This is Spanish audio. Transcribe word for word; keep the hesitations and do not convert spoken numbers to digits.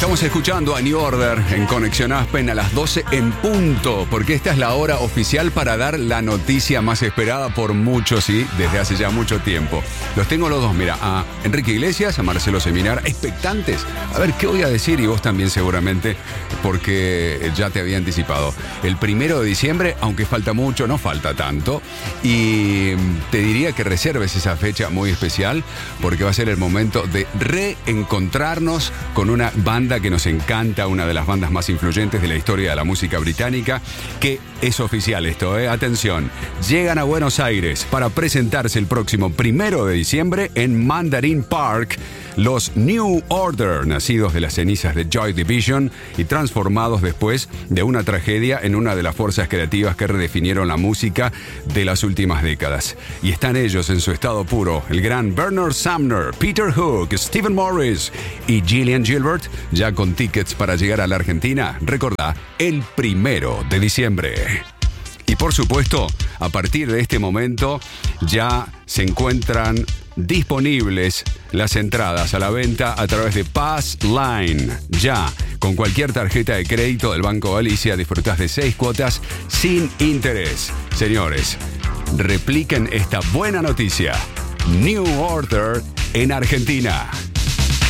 Estamos escuchando a New Order en Conexión Aspen a las doce en punto, porque esta es la hora oficial para dar la noticia más esperada por muchos y desde hace ya mucho tiempo. Los tengo los dos, mira, a Enrique Iglesias, a Marcelo Seminar, expectantes. A ver qué voy a decir y vos también seguramente, porque ya te había anticipado. El primero de diciembre, aunque falta mucho, no falta tanto, y te diría que reserves esa fecha muy especial, porque va a ser el momento de reencontrarnos con una banda que nos encanta, una de las bandas más influyentes de la historia de la música británica, que es oficial esto, ¿eh? Atención, llegan a Buenos Aires para presentarse el próximo primero de diciembre en Mandarin Park, los New Order, nacidos de las cenizas de Joy Division y transformados después de una tragedia en una de las fuerzas creativas que redefinieron la música de las últimas décadas. Y están ellos en su estado puro, el gran Bernard Sumner, Peter Hook, Stephen Morris y Gillian Gilbert, ya con tickets para llegar a la Argentina, recordá, el primero de diciembre. Y por supuesto, a partir de este momento ya se encuentran disponibles las entradas a la venta a través de Pass Line. Ya, con cualquier tarjeta de crédito del Banco Galicia disfrutás de seis cuotas sin interés. Señores, repliquen esta buena noticia. New Order en Argentina.